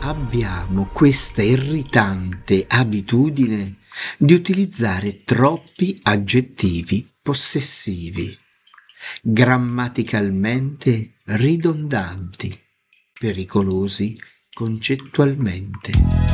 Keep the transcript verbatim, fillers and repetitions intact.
Abbiamo questa irritante abitudine di utilizzare troppi aggettivi possessivi, grammaticalmente ridondanti, pericolosi concettualmente.